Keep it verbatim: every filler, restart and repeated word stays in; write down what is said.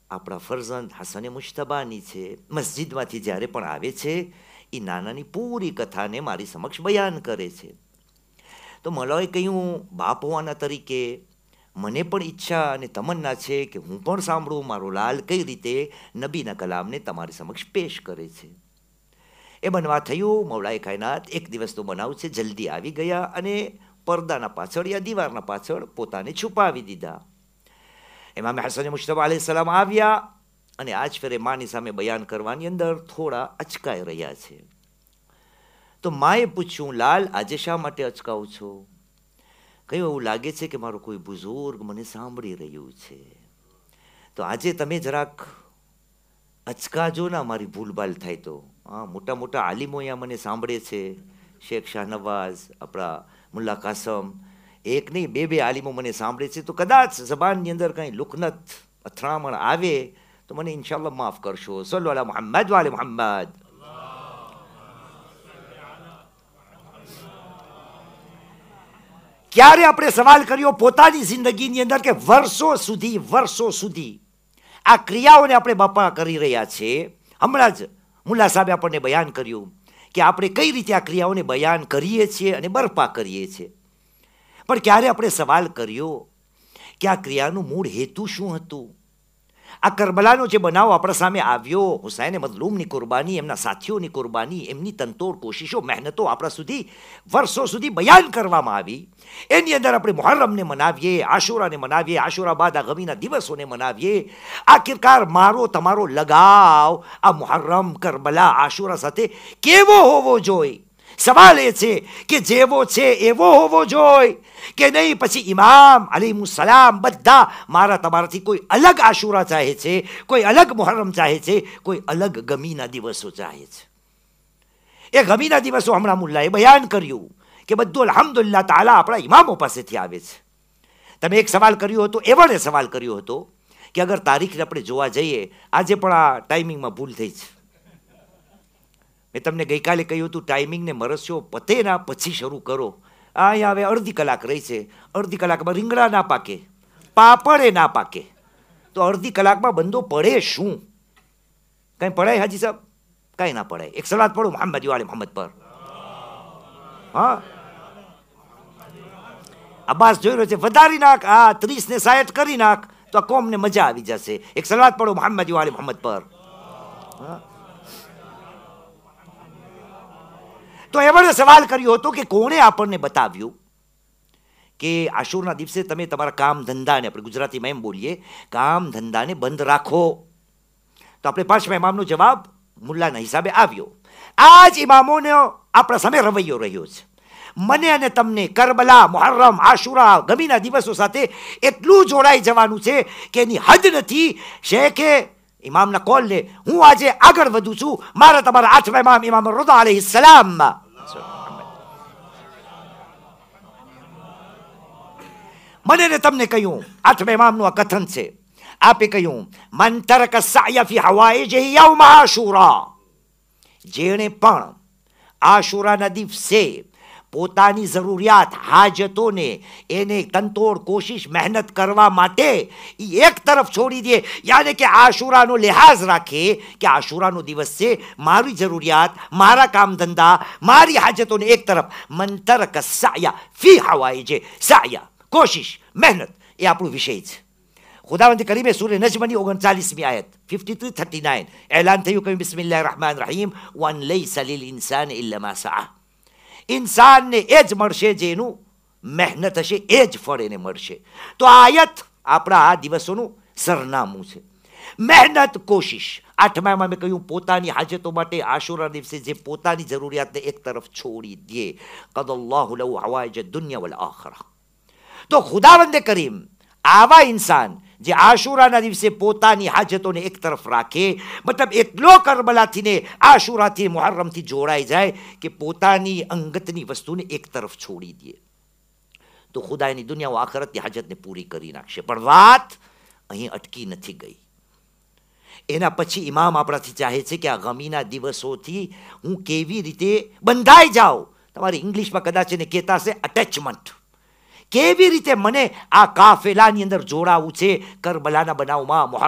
આપણા ફરઝંદ હસને મુશ્તબાની છે, મસ્જિદમાંથી જ્યારે પણ આવે છે એ નાનાની પૂરી કથાને મારી સમક્ષ બયાન કરે છે. તો મલાએ કહ્યું, બાપ હોવાના તરીકે મને પણ ઈચ્છા અને તમન્ના છે કે હું પણ સાંભળું મારો લાલ કઈ રીતે નબીના કલામને તમારી સમક્ષ પેશ કરે છે. એ બનવા થયું. મૌલાએ કાયનાત એક દિવસનો બનાવ છે, જલ્દી આવી ગયા અને પડદાના પાછળ યા દીવારના પાછળ પોતાને છુપાવી દીધા. ઇમામ હસન મુશ્તબા અલૈહિ સલામ આવ્યા અને આજ ફેરે માની સામે બયાન કરવાની અંદર થોડા અચકાઈ રહ્યા છે. તો માએ પૂછ્યું, લાલ આજે શા માટે અચકાવ છો? કહ્યું, એવું લાગે છે કે મારો કોઈ બુઝુર્ગ મને સાંભળી રહ્યું છે, તો આજે તમે જરાક અચકાજો ના, મારી ભૂલભાલ થાય તો. હા, મોટા મોટા આલિમો અહીંયા મને સાંભળે છે, શેખ શાહનવાઝ, આપણા મુલ્લા કાસમ, એક નહીં બે બે આલિમો મને સાંભળે છે, તો કદાચ જબાનની અંદર કંઈ લુકનત અથડામણ આવે તો મને ઇન્શાલ્લાહ માફ કરશો. સલ્લુ અલા મુહમ્મદ વાલે મુહમ્મદ. ક્યારે આપણે સવાલ કર્યો પોતાની જિંદગીની અંદર કે વર્ષો સુધી વર્ષો સુધી આ ક્રિયાઓને આપણે બાપા કરી રહ્યા છે? હમણાં જ મુલ્લા સાહેબે આપણને બયાન કર્યું કે આપણે કઈ રીતે આ ક્રિયાઓને બયાન કરીએ છીએ અને બરપા કરીએ છીએ. પણ ક્યારે આપણે સવાલ કર્યો કે આ ક્રિયાનું મૂળ હેતુ શું હતું? આ કરબલાનો જે બનાવ આપણા સામે આવ્યો, હુસૈન મઝલૂમની કુરબાની, એમના સાથીઓની કુરબાની, એમની તનતોડ કોશિશો, મહેનતો આપણા સુધી વર્ષો સુધી બયાન કરવામાં આવી. એની અંદર આપણે મુહર્રમને મનાવીએ, આશુરાને મનાવીએ, આશુરા બાદ આ ગમીના દિવસોને મનાવીએ. આખિરકાર મારો તમારો લગાવ આ મુહર્રમ, કરબલા, આશુરા સાથે કેવો હોવો જોઈએ? સવાલ એ છે કે જેવો છે એવો હોવો જોઈએ કે નહીં? પછી ઇમામ અલૈહિસ્સલામ બધા મારા તમારાથી કોઈ અલગ આશુરા ચાહે છે, કોઈ અલગ મુહર્રમ ચાહે છે, કોઈ અલગ ગમીના દિવસો ચાહે છે. એ ગમીના દિવસો હમણાં મુલ્લાએ બયાન કર્યું કે બધું અલ્હમ્દુલિલ્લાહ તાલા આપણા ઇમામો પાસેથી આવે છે. તમે એક સવાલ કર્યો હતો, એવણે સવાલ કર્યો હતો કે અગર તારીખને આપણે જોવા જઈએ, આજે પણ આ ટાઈમિંગમાં ભૂલ થઈ છે. મેં તમને ગઈકાલે કહ્યું હતું ટાઈમિંગને મરસ્યો પતેના પછી શરૂ કરો. અહીંયા હવે અડધી કલાક રહી છે, અડધી કલાકમાં રીંગણા ના પાકે, પાપડે ના પાકે, તો અડધી કલાકમાં બંદો પડે શું? કંઈ પડાય હાજી સાહેબ? કાંઈ ના પડાય. એક સલાત પડો મોહમ્મદ વાલે મોહમ્મદ પર. હા, અબ્બાસ જોઈ રહ્યો છે, વધારી નાખ, આ ત્રીસ ને સાઠ કરી નાખ તો આ કોમને મજા આવી જશે. એક સલાત પડો મોહમ્મદ વાલે મોહમ્મદ પર. હા, તો એમણે સવાલ કર્યો હતો કે કોણે આપણને બતાવ્યું કે આશુરના દિવસે તમે તમારા કામ ધંધાને, આપણે ગુજરાતીમાં એમ બોલીએ, કામ ધંધાને બંધ રાખો? તો આપણે પાંચમા ઇમામનો જવાબ મુલ્લાના હિસાબે આવ્યો. આ જ ઇમામોને આપણા સામે રવૈયો રહ્યો છે. મને અને તમને કરબલા, મુહર્રમ, આશુરા, ગમીના દિવસો સાથે એટલું જોડાઈ જવાનું છે કે એની હદ નથી. શેખે ઇમામના કોલને હું આજે આગળ વધું છું. મારા તમારા આઠમા ઇમામ ઇમામ રિઝા અલૈહિસ્સલામ, મને ને તમને કહ્યું, આઠમા ઇમામનું આ કથન છે. આપે કહ્યું, મન તરક સાય ફી હવાઇજિ યૌમ આશુરા, જેણે પણ આશુરાના દિવસે પોતાની જરૂરિયાત, હાજતોને, એને તનતોડ કોશિશ, મહેનત કરવા માટે એક તરફ છોડી દે, યાને કે આશુરાનો લિહાઝ રાખે કે આશુરાનો દિવસ છે, મારી જરૂરિયાત, મારા કામ ધંધા, મારી હાજતોને એક તરફ. મન તરક સાયા ફી હવાઇજિ, સાયા કોશિશ, મહેનત, એ આપણું વિષય છે. ખુદાવંદ કરીમે સૂરે નજમની ઓગણચાલીસમી આયત ફિફ્ટી થ્રી થર્ટી નાઇન એલાન થયું કે બિસ્મિલ્લાહિર રહેમાનિર રહીમ, વન લૈસા લિલ ઇન્સાન ઇલ્લા મા સઆ. ઇન્સાનને એ જ મળશે જેનું મહેનત હશે, એ જ ફળ એને મળશે. તો આ આયત આપણા આ દિવસોનું સરનામું છે. મહેનત, કોશિશ. આઠમામાં મેં કહ્યું પોતાની હાજતો માટે આશુરા દિવસે જે પોતાની જરૂરિયાતને એક તરફ છોડી દે, કદલ્લાહુ લહુ હવાઇજ દુનિયા વલ આખિરા. તો ખુદાવંદે કરીમ આવા ઇન્સાન જે આશુરાના દિવસે પોતાની હાજતોને એક તરફ રાખે, મતલબ એટલો કરબલાથી ને આશુરાથી, મુહર્રમથી જોડાઈ જાય કે પોતાની અંગતની વસ્તુને એક તરફ છોડી દે, તો ખુદા એની દુનિયા આખરતની હાજતને પૂરી કરી નાખશે. પણ વાત અહીં અટકી નથી ગઈ. એના પછી ઇમામ આપણાથી ચાહે છે કે આ ગમીના દિવસોથી હું કેવી રીતે બંધાઈ જાઉં. તમારી ઇંગ્લિશમાં કદાચ એને કહેતા હશે અટેચમેન્ટ. કેવી રીતે મને આ કાફેલાની અંદર જોડાવું છે કરબલાના બનાવમાં,